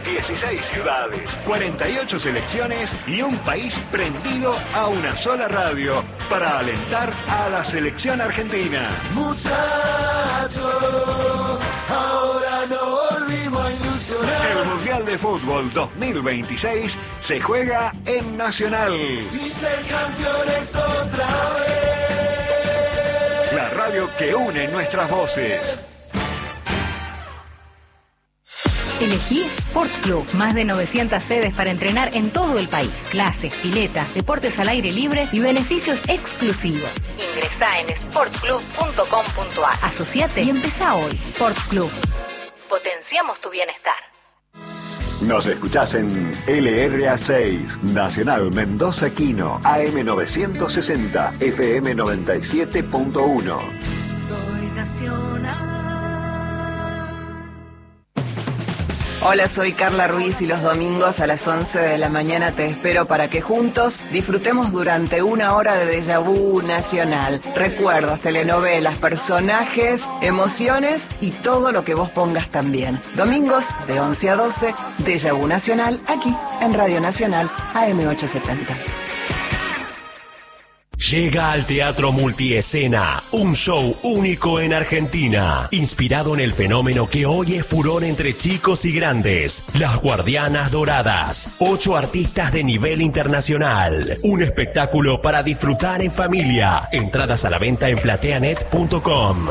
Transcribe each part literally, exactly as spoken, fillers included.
dieciséis ciudades, cuarenta y ocho selecciones y un país prendido a una sola radio para alentar a la selección argentina. Muchachos, ahora no volvimos a ilusionar. El Mundial de Fútbol dos mil veintiséis se juega en Nacional. Y ser campeones otra vez. La radio que une nuestras voces. Elegí Sport Club, más de novecientas sedes para entrenar en todo el país. Clases, pileta, deportes al aire libre y beneficios exclusivos. Ingresá en sport club punto com punto a r. Asociate y empezá hoy. Sport Club. Potenciamos tu bienestar. Nos escuchás en L R A seis, Nacional Mendoza Quino, A M novecientos sesenta, F M noventa y siete punto uno. Soy Nacional. Hola, soy Carla Ruiz y los domingos a las once de la mañana te espero para que juntos disfrutemos durante una hora de déjà vu nacional. Recuerdos, telenovelas, personajes, emociones y todo lo que vos pongas también. Domingos de once a doce, déjà vu nacional, aquí en Radio Nacional A M ochocientos setenta. Llega al Teatro Multiescena, un show único en Argentina, inspirado en el fenómeno que hoy es furor entre chicos y grandes, Las Guardianas Doradas, ocho artistas de nivel internacional, un espectáculo para disfrutar en familia, entradas a la venta en plateanet punto com.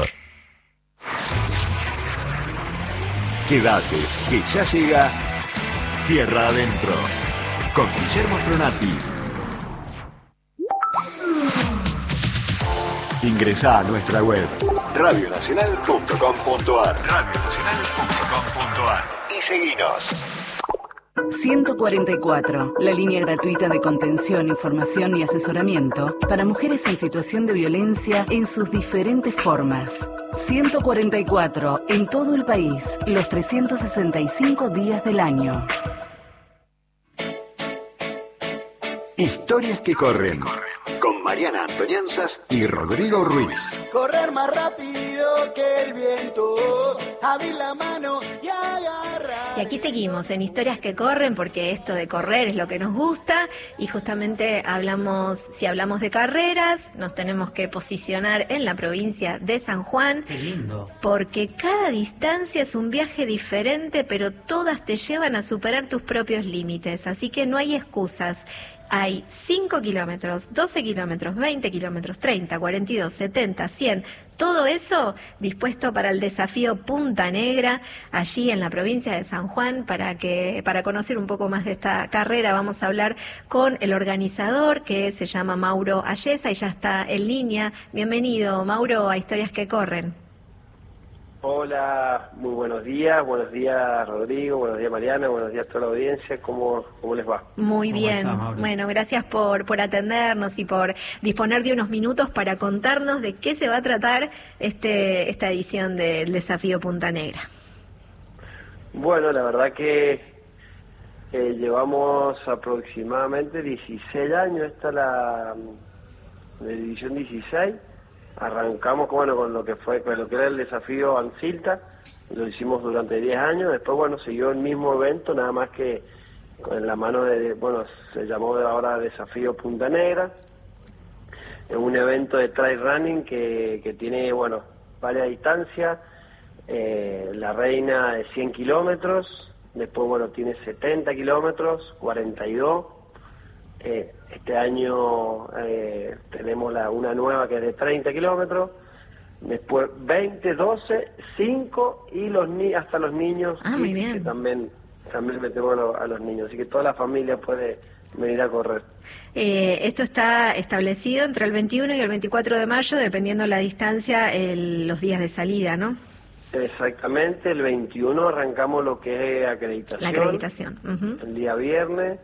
Quédate, que ya llega Tierra Adentro, con Guillermo Tronati. Ingresá a nuestra web radio nacional punto com punto a r radio nacional punto com punto a r y seguinos. ciento cuarenta y cuatro, la línea gratuita de contención, información y asesoramiento para mujeres en situación de violencia en sus diferentes formas. ciento cuarenta y cuatro, en todo el país, los trescientos sesenta y cinco días del año. Historias que corren, con Mariana Antonianzas y Rodrigo Ruiz. Correr más rápido que el viento, abrir la mano y agarrar. Y aquí seguimos en Historias que corren, porque esto de correr es lo que nos gusta, y justamente hablamos, si hablamos de carreras, nos tenemos que posicionar en la provincia de San Juan. Qué lindo. Porque cada distancia es un viaje diferente, pero todas te llevan a superar tus propios límites, así que no hay excusas. Hay cinco kilómetros, doce kilómetros, veinte kilómetros, treinta, cuarenta y dos, setenta, cien, todo eso dispuesto para el desafío Punta Negra, allí en la provincia de San Juan. Para que para conocer un poco más de esta carrera vamos a hablar con el organizador, que se llama Mauro Ayesa, y ya está en línea. Bienvenido, Mauro, a Historias que Corren. Hola, muy buenos días, buenos días Rodrigo, buenos días Mariana, buenos días a toda la audiencia, ¿cómo, cómo les va? Muy bien, bueno, gracias por, por atendernos y por disponer de unos minutos para contarnos de qué se va a tratar este esta edición del Desafío Punta Negra. Bueno, la verdad que eh, llevamos aproximadamente dieciséis años, esta es la, la edición dieciséis. Arrancamos bueno, con lo que fue con lo que era el desafío Ancilta, lo hicimos durante diez años, después bueno siguió el mismo evento, nada más que con la mano de, bueno, se llamó ahora Desafío Punta Negra. Es un evento de trail running que, que tiene bueno varias distancias, eh, la reina de cien kilómetros, después bueno tiene setenta kilómetros, cuarenta y dos. Eh, este año eh, tenemos la, una nueva que es de treinta kilómetros, después veinte, doce, cinco y los ni hasta los niños, ah, muy bien. Que también, también metemos a los, a los niños, así que toda la familia puede venir a correr. Eh, esto está establecido entre el veintiuno y el veinticuatro de mayo, dependiendo la distancia, el, los días de salida, ¿no? Exactamente, el veintiuno arrancamos lo que es acreditación. La acreditación. Uh-huh. El día viernes.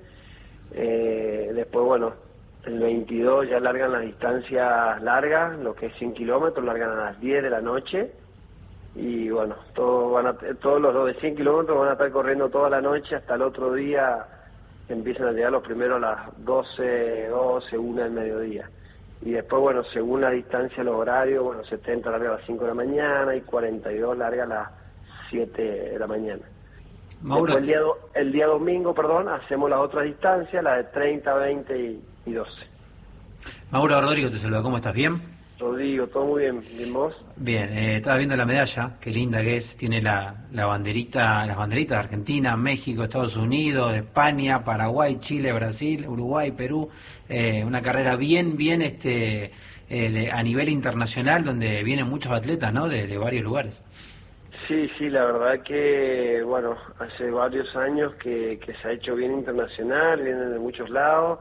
Eh, después, bueno, el veintidós ya largan las distancias largas, lo que es cien kilómetros, largan a las diez de la noche. Y bueno, todos, van a, todos los de cien kilómetros van a estar corriendo toda la noche hasta el otro día. Empiezan a llegar los primeros a las doce, doce, una del mediodía. Y después, bueno, según la distancia, los horarios, bueno, setenta larga a las cinco de la mañana y cuarenta y dos larga a las siete de la mañana. Mauro, Después el día, do, el día domingo, perdón, hacemos las otras distancias, las de treinta, veinte y, y doce. Mauro Rodrigo te saluda, ¿cómo estás? ¿Bien? Rodrigo, todo muy bien, ¿bien vos? Bien, eh, estaba viendo la medalla, qué linda que es, tiene la, la banderita, las banderitas de Argentina, México, Estados Unidos, España, Paraguay, Chile, Brasil, Uruguay, Perú, eh, una carrera bien, bien este eh, de, a nivel internacional donde vienen muchos atletas, ¿no? De, de varios lugares. Sí, sí, la verdad que, bueno, hace varios años que, que se ha hecho bien internacional, vienen de muchos lados.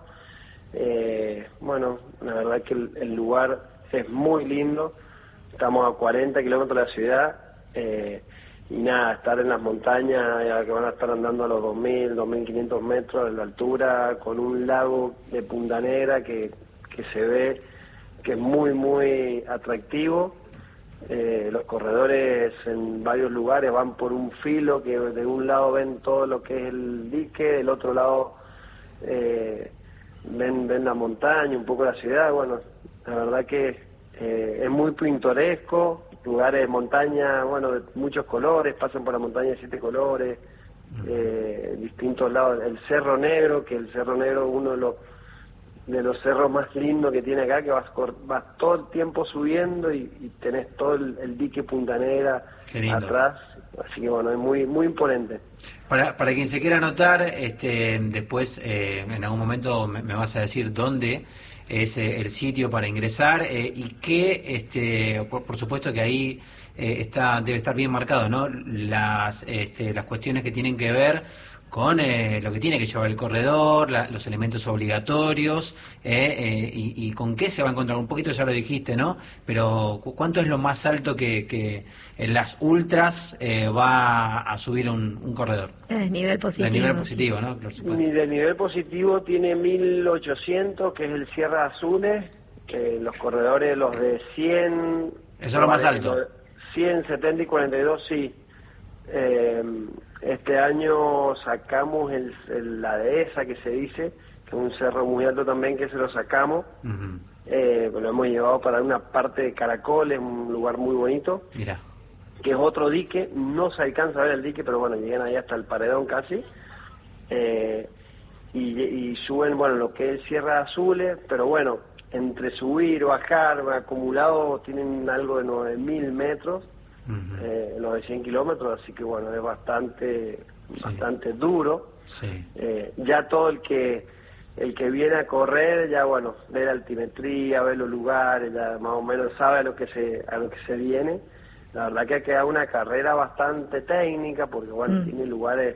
Eh, bueno, la verdad que el, el lugar es muy lindo, estamos a cuarenta kilómetros de la ciudad, eh, y nada, estar en las montañas, ya que van a estar andando a los dos mil, dos mil quinientos metros de la altura, con un lago de Punta Negra que, que se ve que es muy, muy atractivo. Eh, los corredores en varios lugares van por un filo que de un lado ven todo lo que es el dique, del otro lado eh, ven, ven la montaña, un poco la ciudad. Bueno, la verdad que eh, es muy pintoresco, lugares de montaña, bueno, de muchos colores, pasan por la montaña de siete colores, eh, distintos lados. El Cerro Negro, que el Cerro Negro es uno de los de los cerros más lindos que tiene acá, que vas, vas todo el tiempo subiendo y, y tenés todo el, el dique Punta Negra atrás, así que bueno, es muy muy imponente. Para, para quien se quiera anotar, este, después eh, en algún momento me, me vas a decir dónde es eh, el sitio para ingresar eh, y que, este, por, por supuesto que ahí eh, está debe estar bien marcado, ¿no? Las, este, las cuestiones que tienen que ver con eh, lo que tiene que llevar el corredor, la, los elementos obligatorios, eh, eh, y, y con qué se va a encontrar. Un poquito ya lo dijiste, ¿no? Pero ¿cuánto es lo más alto que, que en las ultras eh, va a subir un, un corredor? De nivel positivo. De nivel positivo, sí. ¿No? Por supuesto. De nivel positivo tiene mil ochocientos, que es el Sierra Azules, que los corredores, los de cien... Eso es lo más alto. cien, setenta y cuarenta y dos, sí. Eh, este año sacamos el, el, la dehesa, que se dice, que es un cerro muy alto también, que se lo sacamos. Uh-huh. eh, lo hemos llevado para una parte de Caracoles, un lugar muy bonito. Mira. Que es otro dique, no se alcanza a ver el dique, pero bueno, llegan ahí hasta el paredón casi. Eh, y, y suben, bueno, lo que es Sierra Azules, pero bueno, entre subir o bajar, acumulado, tienen algo de nueve mil metros. Uh-huh. eh, los de cien kilómetros, así que bueno, es bastante sí. bastante duro. Sí. Eh, ya todo el que el que viene a correr, ya bueno, ve la altimetría, ve los lugares, ya más o menos sabe a lo que se a lo que se viene. La verdad que ha quedado una carrera bastante técnica, porque bueno, mm. tiene lugares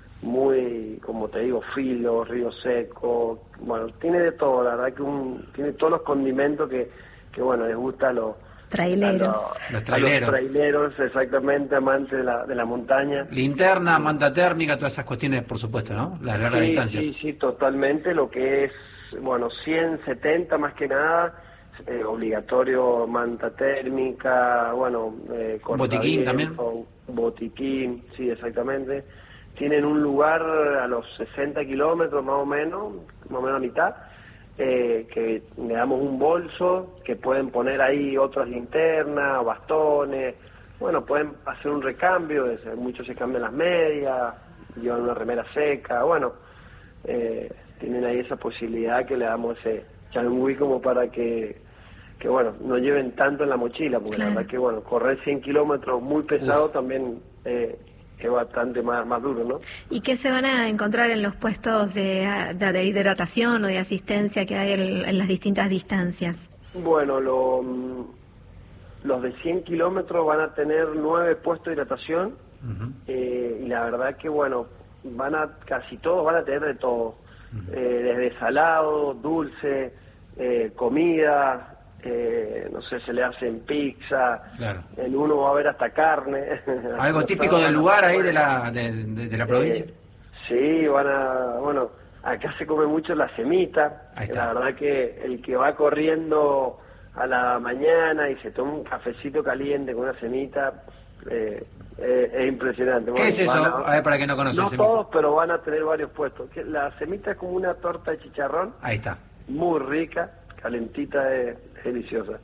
muy, como te digo, filos, río seco, bueno, tiene de todo, la verdad que un, tiene todos los condimentos que, que bueno, les gusta a los traileros. A los, los traileros. A los traileros, exactamente, amantes de la, de la montaña. Linterna, manta térmica, todas esas cuestiones, por supuesto, ¿no? Las largas sí, distancias. Sí, sí, totalmente. Lo que es, bueno, ciento setenta más que nada, eh, obligatorio manta térmica, bueno, eh, botiquín también. Botiquín, sí, exactamente. Tienen un lugar a los sesenta kilómetros más o menos, más o menos a mitad. Eh, que le damos un bolso que pueden poner ahí otras linternas, bastones, bueno, pueden hacer un recambio, muchos se cambian las medias, llevan una remera seca, bueno, eh, tienen ahí esa posibilidad que le damos ese changüí como para que, que bueno, no lleven tanto en la mochila, porque claro. La verdad que bueno, correr cien kilómetros muy pesado Uf. también eh, es bastante más, más duro, ¿no? ¿Y qué se van a encontrar en los puestos de, de, de hidratación o de asistencia que hay en, en las distintas distancias? Bueno, lo, los de cien kilómetros van a tener nueve puestos de hidratación, uh-huh. eh, y la verdad que, bueno, van a casi todos van a tener de todo, uh-huh. eh, desde salado, dulce, eh, comida... Eh, no sé, se le hacen pizza, claro. En uno va a haber hasta carne. ¿Algo típico del lugar ahí de la de, de, de la provincia? Eh, sí, van a, bueno, acá se come mucho la semita, la verdad que el que va corriendo a la mañana y se toma un cafecito caliente con una semita, eh, eh, es impresionante. ¿Qué bueno, es eso? A, a ver, para que no conocen. No semita. Todos, pero van a tener varios puestos. La semita es como una torta de chicharrón. Ahí está. Muy rica, calentita, es deliciosa.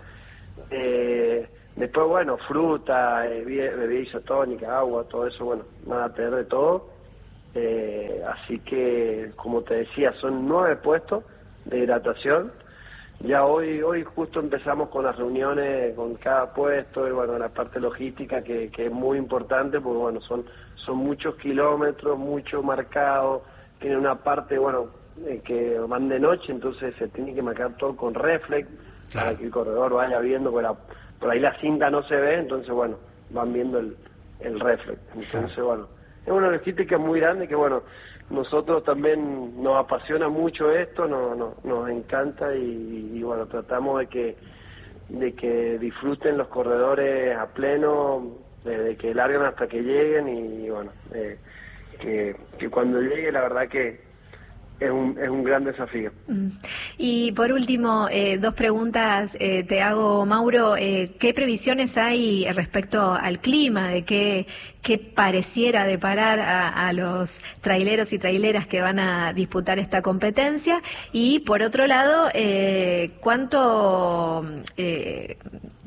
Eh, después, bueno, fruta, eh, bebida isotónica, agua, todo eso, bueno, van a tener de todo. Eh, así que, como te decía, son nueve puestos de hidratación. Ya hoy hoy justo empezamos con las reuniones con cada puesto y bueno, la parte logística que, que es muy importante porque bueno, son son muchos kilómetros, mucho marcado, tiene una parte, bueno, eh, que van de noche, entonces se tiene que marcar todo con reflex, claro, para que el corredor vaya viendo, por, la, por ahí la cinta no se ve, entonces bueno, van viendo el, el reflex. Entonces claro, bueno, es una logística muy grande que bueno, nosotros también nos apasiona mucho esto, no, no, nos encanta y, y bueno, tratamos de que de que disfruten los corredores a pleno, desde que largan hasta que lleguen y bueno, eh, que, que cuando llegue la verdad que es un, es un gran desafío. Y por último, eh, dos preguntas eh, te hago, Mauro. Eh, ¿Qué previsiones hay respecto al clima? ¿De qué, qué pareciera deparar a, a los traileros y traileras que van a disputar esta competencia? Y por otro lado, eh, ¿cuánto... Eh,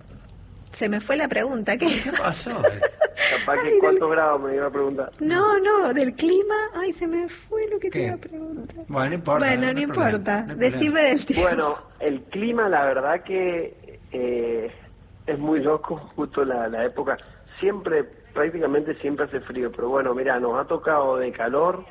se me fue la pregunta. ¿Qué, ¿Qué pasó? Capaz que cuántos del... grados me iba a preguntar. No, no, del clima. Ay, se me fue lo que ¿Qué? te iba a preguntar. Bueno, no importa. Bueno, no, no importa. No Decime del tiempo. Bueno, el clima, la verdad que eh, es muy loco, justo la, la época. Siempre, prácticamente siempre hace frío. Pero bueno, mira, nos ha tocado de calor,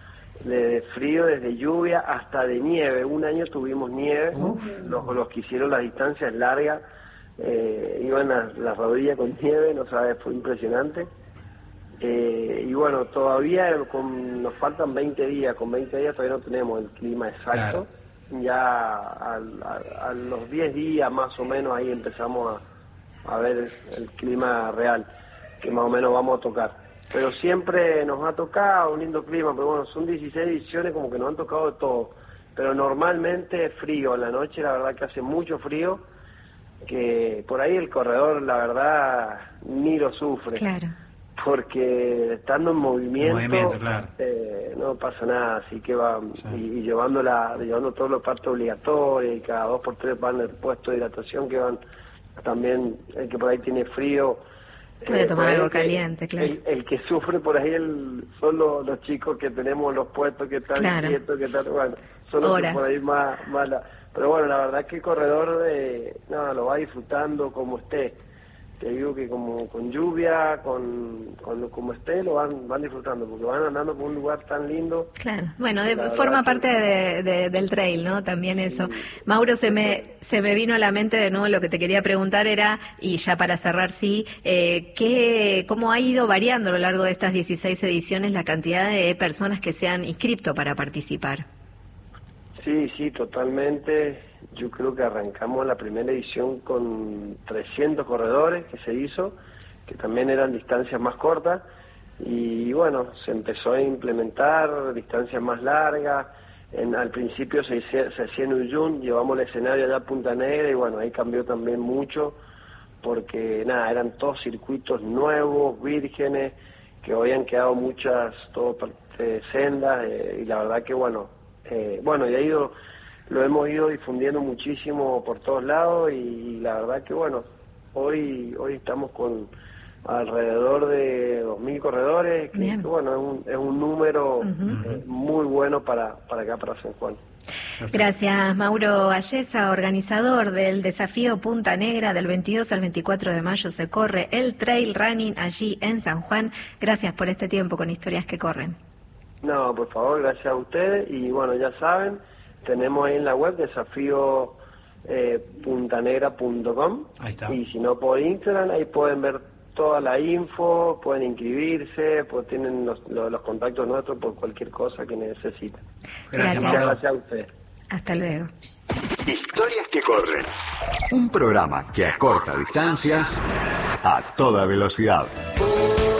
de frío, desde lluvia hasta de nieve. Un año tuvimos nieve. Uf. Los, los que hicieron las distancias largas. Eh, iban a la rodilla con nieve, no sabes, fue impresionante. Eh, y bueno, todavía con, nos faltan veinte días, con veinte días todavía no tenemos el clima exacto. Claro. Ya a, a, a los diez días más o menos ahí empezamos a, a ver el clima real, que más o menos vamos a tocar. Pero siempre nos ha tocado un lindo clima, pero bueno, son dieciséis ediciones como que nos han tocado de todo. Pero normalmente frío, en la noche la verdad que hace mucho frío, que por ahí el corredor la verdad ni lo sufre, claro, porque estando en movimiento, movimiento claro, eh, no pasa nada, así que va sí, y, y llevando la llevando todos los partos obligatorios y cada dos por tres van el puesto de hidratación que van también, el que por ahí tiene frío puede eh, tomar algo que, caliente, claro, el, el que sufre por ahí el, son los, los chicos que tenemos los puestos que están claro, quietos, que están, bueno, son los Horas. que por ahí más, más la, pero bueno, la verdad es que el corredor eh, nada, lo va disfrutando como esté. Te digo que como con lluvia, con, con como esté, lo van van disfrutando, porque van andando por un lugar tan lindo. Claro, bueno, de, forma parte de, de, del trail, ¿no? También eso. Sí. Mauro, se me se me vino a la mente de nuevo lo que te quería preguntar era, y ya para cerrar, sí, eh, ¿qué, ¿cómo ha ido variando a lo largo de estas dieciséis ediciones la cantidad de personas que se han inscrito para participar? Sí, sí, totalmente. Yo creo que arrancamos la primera edición con trescientos corredores que se hizo, que también eran distancias más cortas, y bueno, se empezó a implementar distancias más largas. En, al principio se, se hacía en Uyun, llevamos el escenario allá a Punta Negra, y bueno, ahí cambió también mucho, porque nada, eran todos circuitos nuevos, vírgenes, que hoy han quedado muchas, todo eh, sendas, eh, y la verdad que bueno, Eh, bueno, y ha ido, lo hemos ido difundiendo muchísimo por todos lados y la verdad que bueno, hoy hoy estamos con alrededor de dos mil corredores, que, que bueno, es un, es un número uh-huh. eh, muy bueno para, para acá, para San Juan. Gracias, Mauro Ayesa, organizador del desafío Punta Negra. Del veintidós al veinticuatro de mayo se corre el trail running allí en San Juan. Gracias por este tiempo con Historias que Corren. No, por favor, gracias a ustedes. Y bueno, ya saben, tenemos ahí en la web desafío puntanegra punto com. Ahí está. Y si no, por Instagram, ahí pueden ver toda la info, pueden inscribirse, pues tienen los, los, los contactos nuestros por cualquier cosa que necesiten. Gracias, Muchas gracias a ustedes. Hasta luego. Historias que Corren. Un programa que acorta distancias a toda velocidad.